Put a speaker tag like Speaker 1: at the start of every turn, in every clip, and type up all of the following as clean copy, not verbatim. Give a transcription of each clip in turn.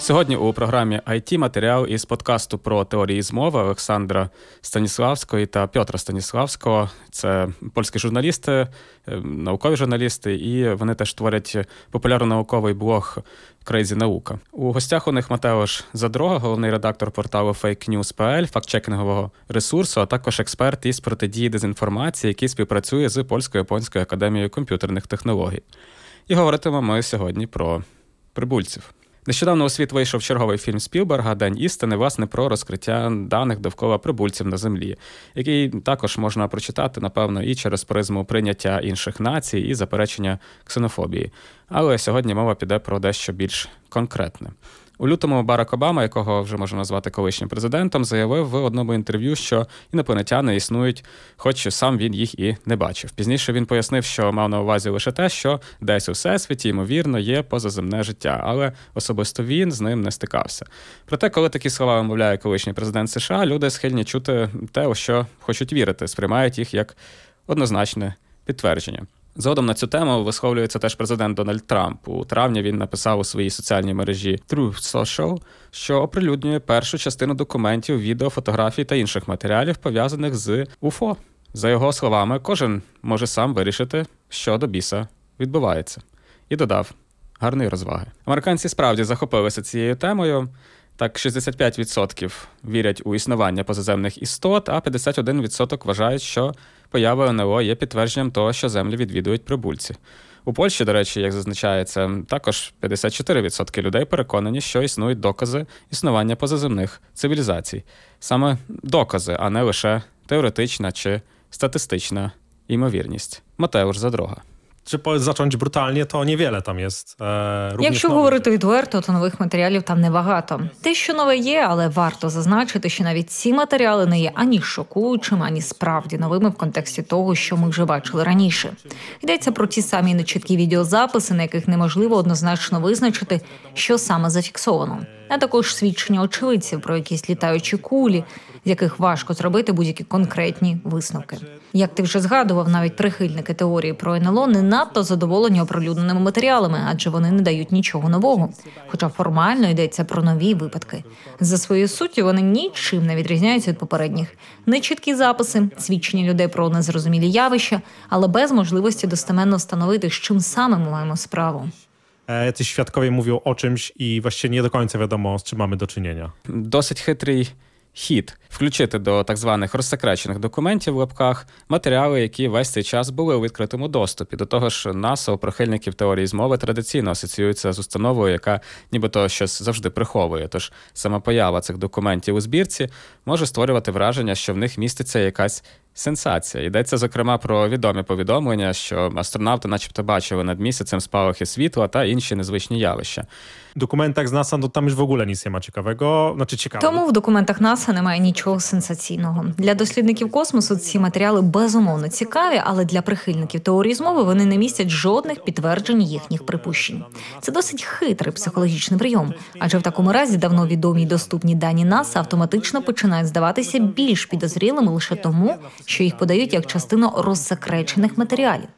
Speaker 1: Сьогодні у програмі IT матеріал із подкасту про теорії змови Олександра Станіславського та Пьотра Станіславського. Це польські журналісти, наукові журналісти, і вони теж творять популярно-науковий блог «Crazy Наука». У гостях у них Матеуш Задрога, головний редактор порталу FakeNews.pl, фактчекінгового ресурсу, а також експерт із протидії дезінформації, який співпрацює з Польсько-Японською академією комп'ютерних технологій. І говоритимемо ми сьогодні про прибульців. Нещодавно у світ вийшов черговий фільм Спілберга «День істини», власне, про розкриття даних довкола прибульців на Землі, який також можна прочитати, напевно, і через призму прийняття інших націй і заперечення ксенофобії. Але сьогодні мова піде про дещо більш конкретне. У лютому Барак Обама, якого вже можна назвати колишнім президентом, заявив в одному інтерв'ю, що інопланетяни існують, хоч сам він їх і не бачив. Пізніше він пояснив, що мав на увазі лише те, що десь у всесвіті, ймовірно, є позаземне життя, але особисто він з ним не стикався. Проте, коли такі слова вимовляє колишній президент США, люди схильні чути те, у що хочуть вірити, сприймають їх як однозначне підтвердження. Згодом на цю тему висловлюється теж президент Дональд Трамп. У травні він написав у своїй соціальній мережі Truth Social, що оприлюднює першу частину документів, відео, фотографій та інших матеріалів, пов'язаних з УФО. За його словами, кожен може сам вирішити, що до біса відбувається. І додав: гарної розваги. Американці справді захопилися цією темою. Так, 65% вірять у існування позаземних істот, а 51% вважають, що поява НЛО є підтвердженням того, що Землю відвідують прибульці. У Польщі, до речі, як зазначається, також 54% людей переконані, що існують докази існування позаземних цивілізацій. Саме докази, а не лише теоретична чи статистична ймовірність. Матеуш Задрога.
Speaker 2: Czy zacząć brutalnie, to niewiele tam jest.
Speaker 3: Якщо говорити відверто, то нових матеріалів там небагато. Те, що нове є, але варто зазначити, що навіть ці матеріали не є ані шокуючими, ані справді новими в контексті того, що ми вже бачили раніше. Йдеться про ті самі нечіткі відеозаписи, на яких неможливо однозначно визначити, що саме зафіксовано. А також свідчення очевидців про якісь літаючі кулі, з яких важко зробити будь-які конкретні висновки. Як ти вже згадував, навіть прихильники теорії про НЛО не надто задоволені оприлюдненими матеріалами, адже вони не дають нічого нового. Хоча формально йдеться про нові випадки. За своєю суттю вони нічим не відрізняються від попередніх. Нечіткі записи, свідчення людей про незрозумілі явища, але без можливості достеменно встановити, з чим саме ми маємо справу.
Speaker 2: Jacyś świadkowie mówią o czymś i właściwie nie do końca wiadomo, z czym mamy do czynienia.
Speaker 1: Досить хитрий хід – включити до так званих розсекречених документів в лапках матеріали, які весь цей час були у відкритому доступі. До того ж, НАСА у прихильників теорії змови традиційно асоціюється з установою, яка нібито щось завжди приховує. Тож сама поява цих документів у збірці може створювати враження, що в них міститься якась сенсація. Йдеться, зокрема, про відомі повідомлення, що астронавти начебто бачили над місяцем спалахи світла та інші незвичні явища.
Speaker 2: W dokumentach z NASA tam już w ogóle nic nie ma ciekawego, znaczy ciekawego.
Speaker 3: Тому в документах НАСА немає нічого сенсаційного. Для дослідників космосу ці матеріали безумовно цікаві, але для прихильників теорії змови вони не містять жодних підтверджень їхніх припущень. Це досить хитрий психологічний прийом, адже в такому разі давно відомі й доступні дані НАСА автоматично починають здаватися більш підозрілими лише тому, що їх подають як частину розсекречених матеріалів.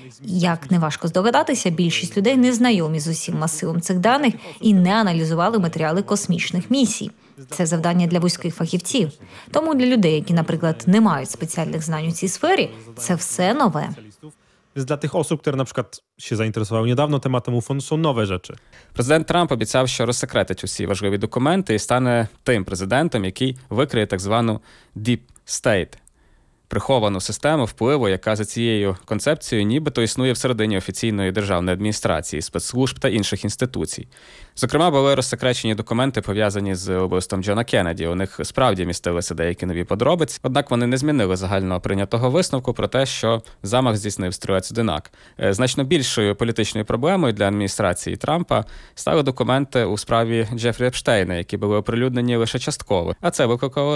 Speaker 3: Як неважко здогадатися, більшість людей не знайомі з усім масивом цих даних і не аналізували матеріали космічних місій. Це завдання для вузьких фахівців. Тому для людей, які, наприклад, не мають спеціальних знань у цій сфері, це все нове.
Speaker 2: Więc dla tych osób, które na przykład się zainteresowały niedawno tematem UFO, są nowe rzeczy.
Speaker 1: Президент Трамп обіцяв, що розсекретить усі важливі документи і стане тим президентом, який викриє так звану Deep State – приховану систему впливу, яка за цією концепцією нібито існує всередині офіційної державної адміністрації, спецслужб та інших інституцій. Зокрема, були розсекречені документи, пов'язані з вбивством Джона Кеннеді. У них справді містилися деякі нові подробиці, однак вони не змінили загально прийнятого висновку про те, що замах здійснив стрілець-одинак. Значно більшою політичною проблемою для адміністрації Трампа стали документи у справі Джефрі Епштейна, які були оприлюднені лише частково, а це викликало